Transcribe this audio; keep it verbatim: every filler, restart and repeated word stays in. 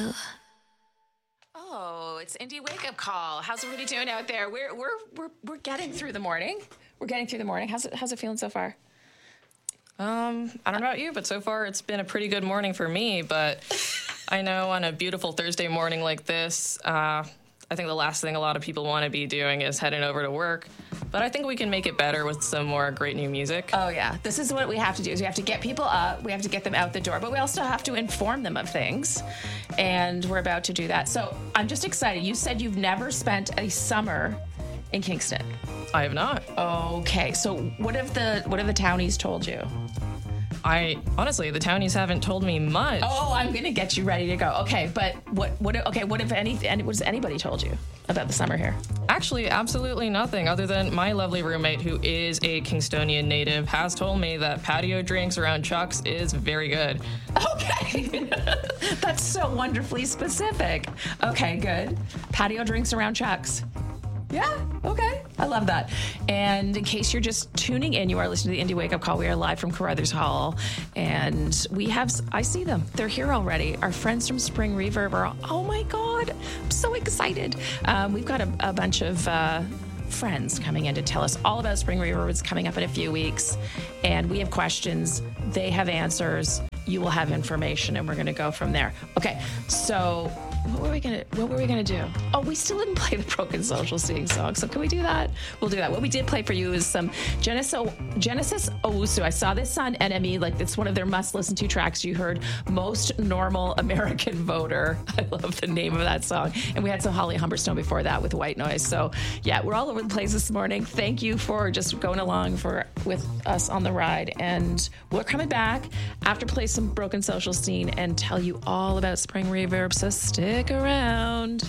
you. Oh, it's Indie Wake Up Call. How's everybody doing out there? We're we're we're we're getting through the morning. We're getting through the morning. How's it how's it feeling so far? Um, I don't know about you, but so far it's been a pretty good morning for me. But I know on a beautiful Thursday morning like this, uh, I think the last thing a lot of people want to be doing is heading over to work. But I think we can make it better with some more great new music. Oh, yeah. This is what we have to do is we have to get people up. We have to get them out the door. But we also have to inform them of things. And we're about to do that. So I'm just excited. You said you've never spent a summer in Kingston. I have not. Okay. So what have the what have the townies told you? I honestly, the townies haven't told me much. Oh, I'm gonna get you ready to go. Okay, but what? What? Okay, what if any? What has anybody told you about the summer here? Actually, absolutely nothing other than my lovely roommate, who is a Kingstonian native, has told me that patio drinks around Chuck's is very good. Okay, that's so wonderfully specific. Okay, good. Patio drinks around Chuck's. Yeah, okay. I love that. And in case you're just tuning in, you are listening to the Indie Wake Up Call. We are live from Carruthers Hall. And we have, I see them. They're here already. Our friends from Spring Reverb are, oh my God, I'm so excited. Um, we've got a, a bunch of uh, friends coming in to tell us all about Spring Reverb. It's coming up in a few weeks. And we have questions. They have answers. You will have information, and we're going to go from there. Okay, so... What were we gonna What were we gonna do? Oh, we still didn't play the Broken Social Scene song. So can we do that? We'll do that. What we did play for you is some Genesis Genesis Owusu. I saw this on N M E. Like, it's one of their must listen to tracks. You heard Most Normal American Voter. I love the name of that song. And we had some Holly Humberstone before that with White Noise. So yeah, we're all over the place this morning. Thank you for just going along for with us on the ride. And we're coming back after play some Broken Social Scene and tell you all about Spring Reverb. So stick Stick around.